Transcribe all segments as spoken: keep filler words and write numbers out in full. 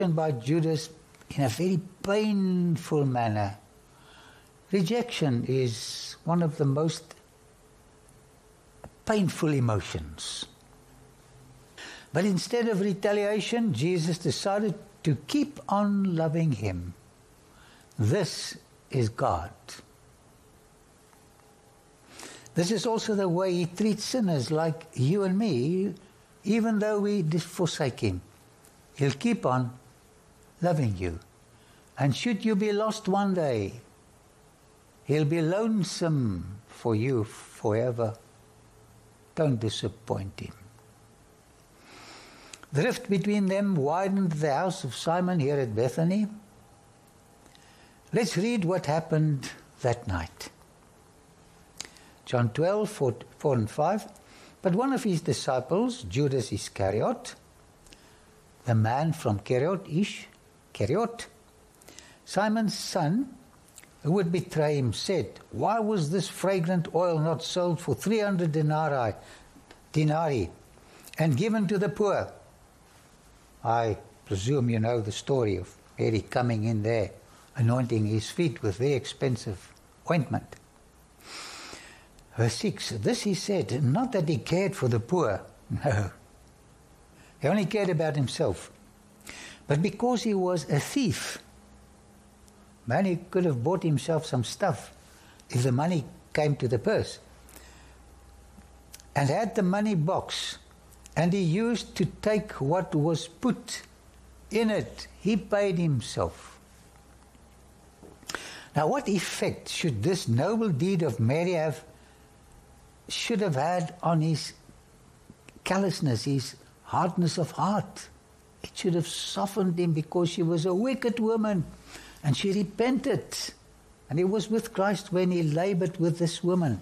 by Judas in a very painful manner. Rejection is one of the most painful emotions. But instead of retaliation, Jesus decided to keep on loving him. This is God. This is also the way he treats sinners like you and me, even though we forsake him. He'll keep on loving you. And should you be lost one day, he'll be lonesome for you forever. Don't disappoint him. The rift between them widened the house of Simon here at Bethany. Let's read what happened that night. John twelve, four, four and five. But one of his disciples, Judas Iscariot, the man from Keriot-ish, Keriot, Simon's son, who would betray him, said, "Why was this fragrant oil not sold for three hundred denarii, denarii and given to the poor?" I presume you know the story of Mary coming in there, anointing his feet with very expensive ointment. Verse six, this he said, not that he cared for the poor, no. He only cared about himself. But because he was a thief, man, he could have bought himself some stuff if the money came to the purse, and had the money box, and he used to take what was put in it. He paid himself. Now, what effect should this noble deed of Mary have, should have had on his callousness, his hardness of heart? It should have softened him, because she was a wicked woman and she repented. And he was with Christ when he labored with this woman.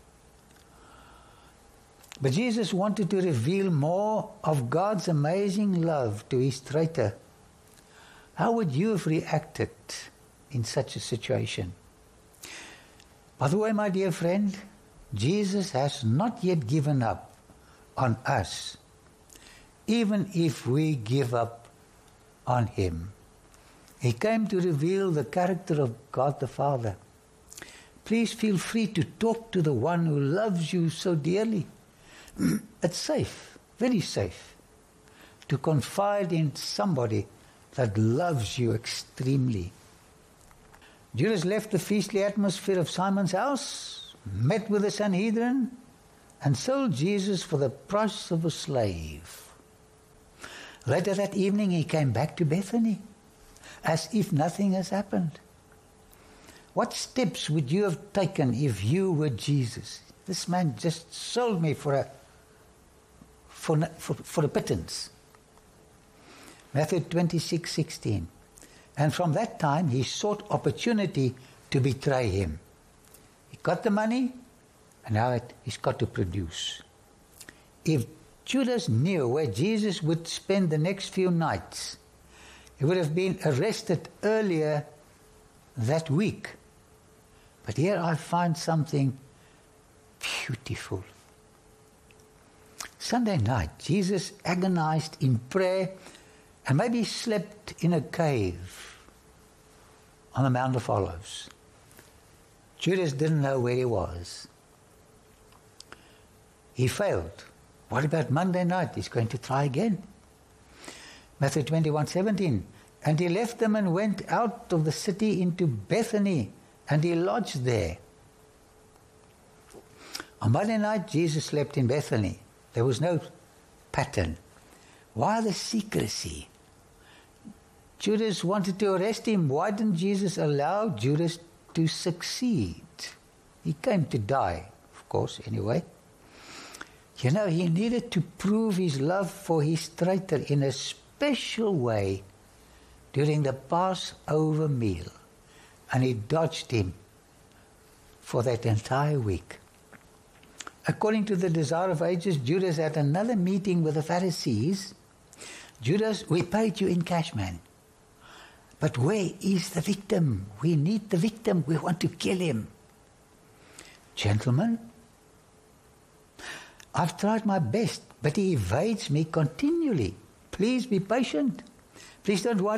But Jesus wanted to reveal more of God's amazing love to his traitor. How would you have reacted in such a situation? By the way, my dear friend, Jesus has not yet given up on us, even if we give up on him. He came to reveal the character of God the Father. Please feel free to talk to the one who loves you so dearly. It's safe, very safe, to confide in somebody that loves you extremely. Judas left the feastly atmosphere of Simon's house, met with the Sanhedrin, and sold Jesus for the price of a slave. Later that evening he came back to Bethany, as if nothing has happened. What steps would you have taken if you were Jesus? This man just sold me for a for, for, for a pittance. Matthew twenty-six sixteen. And from that time he sought opportunity to betray him. He got the money, and now it, he's got to produce. If Judas knew where Jesus would spend the next few nights, he would have been arrested earlier that week. But here I find something beautiful. Sunday night, Jesus agonized in prayer and maybe slept in a cave on the Mount of Olives. Judas didn't know where he was. He failed. What about Monday night? He's going to try again. Matthew twenty-one seventeen. And he left them and went out of the city into Bethany, and he lodged there. On Monday night, Jesus slept in Bethany. There was no pattern. Why the secrecy? Judas wanted to arrest him. Why didn't Jesus allow Judas to succeed? He came to die, of course, anyway. You know, he needed to prove his love for his traitor in a special way during the Passover meal. And he dodged him for that entire week. According to the Desire of Ages, Judas had another meeting with the Pharisees. Judas, we paid you in cash, man. But where is the victim? We need the victim. We want to kill him. Gentlemen, I've tried my best, but he evades me continually. Please be patient. Please don't worry.